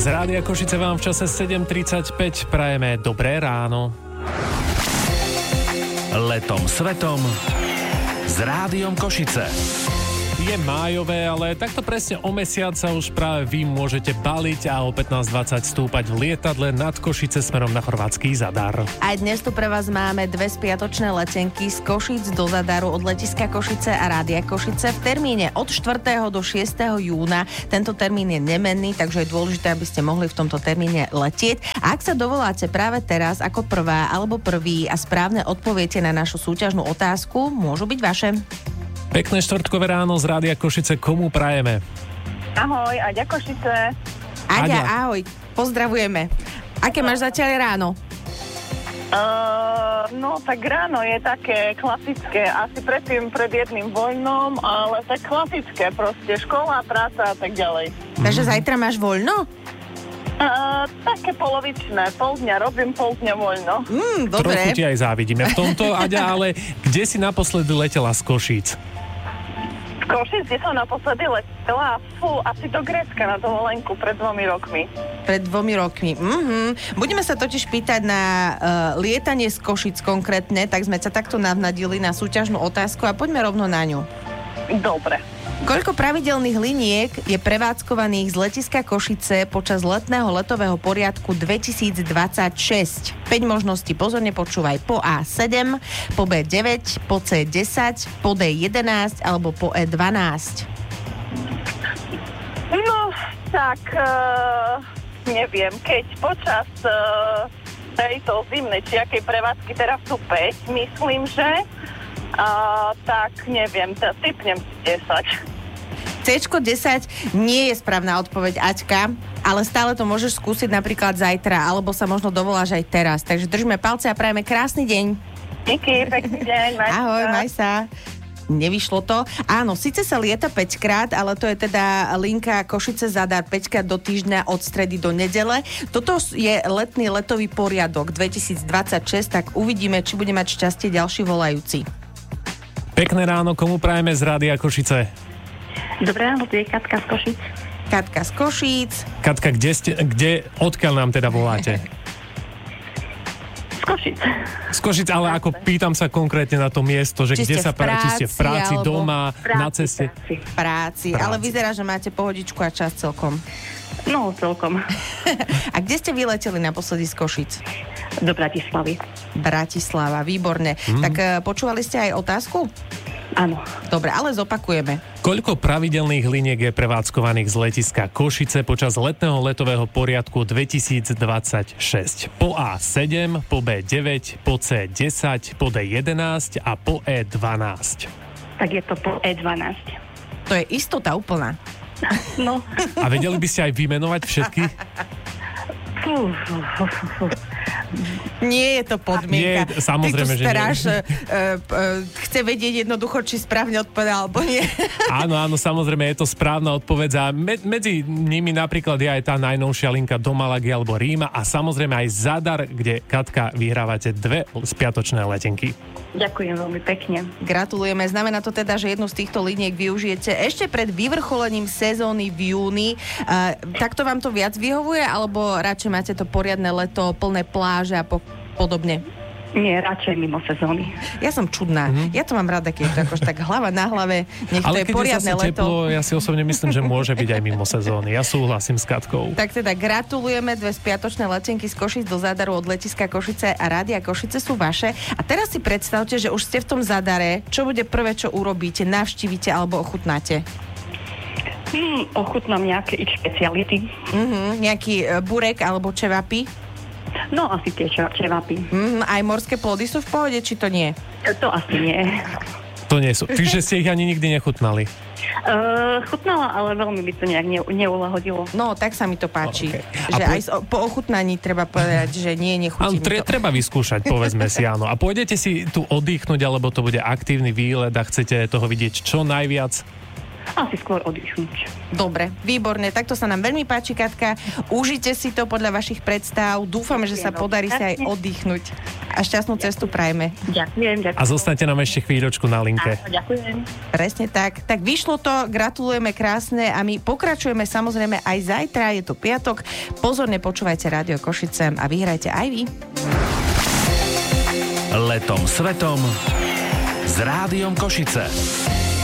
Z Rádia Košice vám v čase 7:35 prajeme dobré ráno. Letom svetom s Rádiom Košice. Je májové, ale takto presne o mesiac sa už práve vy môžete baliť a o 15:20 stúpať v lietadle nad Košice smerom na chorvátsky Zadar. Aj dnes tu pre vás máme 2 spiatočné letenky z Košíc do Zadaru od letiska Košice a Rádia Košice v termíne od 4. do 6. júna. Tento termín je nemenný, takže je dôležité, aby ste mohli v tomto termíne letieť. A ak sa dovoláte práve teraz ako prvá alebo prvý a správne odpoviete na našu súťažnú otázku, môžu byť vaše. Pekné štvrtkové ráno z Rádia Košice, komu prajeme? Ahoj, Aďa Košice. Aďa, ahoj, pozdravujeme. Aké máš zatiaľ ráno? No, tak ráno je také klasické, asi predtým pred jedným voľnom, ale tak klasické proste, škola, práca a tak ďalej. Takže zajtra máš voľno? Také polovičné, pol dňa robím, pol dňa voľno. Dobre. Trochu ti aj závidíme v tomto, Aďa, ale kde si naposledy letela z Košíc? Z Košic, kde som naposledy letela, asi do Grécka na dovolenku pred 2 rokmi. Pred 2 rokmi. Budeme sa totiž pýtať na lietanie z Košic konkrétne, tak sme sa takto navnadili na súťažnú otázku a poďme rovno na ňu. Dobre. Koľko pravidelných liniek je prevádzkovaných z letiska Košice počas letného letového poriadku 2026? 5 možností, pozorne počúvaj. Po A7, po B9, po C10, po D11 alebo po E12. No, tak neviem, keď počas tejto zimnej či akej prevádzky teraz sú 5, myslím, že tak neviem, tipnem si 10. Cčko 10 nie je správna odpoveď, Aťka, ale stále to môžeš skúsiť napríklad zajtra, alebo sa možno dovoláš aj teraz. Takže držíme palce a prajeme krásny deň. Díky, pekný deň. Ahoj, maj sa. Nevyšlo to. Áno, síce sa lieta 5 krát, ale to je teda linka Košice Zadar 5 krát do týždňa od stredy do nedele. Toto je letný letový poriadok 2026, tak uvidíme, či bude mať šťastie ďalší volajúci. Pekné ráno, komu prajeme z Rádia Košice? Dobré ráno, tu je Katka z Košíc. Katka z Košíc. Katka, odkiaľ nám teda voláte? Z Košíc. Z Košic, ale ako pýtam sa konkrétne na to miesto, že či kde sa či ste v práci, alebo doma, na ceste? V práci, ale vyzerá, že máte pohodičku a čas celkom. No, celkom. A kde ste vyleteli naposledy z Košic? Do Bratislavy. Bratislava, výborne. Tak počúvali ste aj otázku? Áno. Dobre, ale zopakujeme. Koľko pravidelných liniek je prevádzkovaných z letiska Košice počas letného letového poriadku 2026? Po A7, po B9, po C10, po D11 a po E12. Tak je to po E12. To je istota úplná. No. A vedeli by ste aj vymenovať všetky? Nie je to podmienka. Nie, samozrejme, že nie. Chce vedieť jednoducho, či správne odpovedal, alebo nie. Áno, samozrejme, je to správna odpoveď a medzi nimi napríklad je aj tá najnovšia linka do Malagy alebo Ríma a samozrejme aj Zadar, kde, Katka, vyhrávate 2 spiatočné letenky. Ďakujem veľmi pekne. Gratulujeme. Znamená to teda, že jednu z týchto liniek využijete ešte pred vyvrcholením sezóny v júni. Takto vám to viac vyhovuje, alebo radšej máte to poriadne leto, plné pláže a podobne? Nie, radšej mimo sezóny. Ja som čudná. Ja to mám rada, keď je to akož tak hlava na hlave. Nech to ale je poriadne leto. Ale keď je teplo, ja si osobne myslím, že môže byť aj mimo sezóny. Ja súhlasím s Katkou. Tak teda gratulujeme, 2 spiatočné letenky z Košic do Zadaru od letiska Košice a Rádia Košice sú vaše. A teraz si predstavte, že už ste v tom Zadare. Čo bude prvé, čo urobíte? Navštívite alebo ochutnáte? Ochutnám nejaké ich špeciality. Nejaký burek alebo čevapy? No, asi tie čevapy. Aj morské plody sú v pohode, či to nie? To asi nie. To nie sú. Čiže ste ich ani nikdy nechutnali? Chutnala, ale veľmi by to nejak neulahodilo. No, tak sa mi to páči. Okay. Že aj po ochutnaní treba povedať, že nechutí mi to. Treba vyskúšať, povedzme si áno. A pôjdete si tu oddychnúť, alebo to bude aktívny výlet a chcete toho vidieť čo najviac? Asi skôr oddychnúť. Dobre, výborne, takto sa nám veľmi páči, Katka. Užite si to podľa vašich predstav. Dúfame, že sa podarí si aj oddychnúť. A šťastnú cestu prajme. Ďakujem. A zostaňte nám ešte chvíľočku na linke. Ďakujem. Presne tak. Tak vyšlo to, gratulujeme krásne a my pokračujeme samozrejme aj zajtra, je to piatok. Pozorne počúvajte Rádio Košice a vyhrajte aj vy. Letom svetom s Rádiom Košice.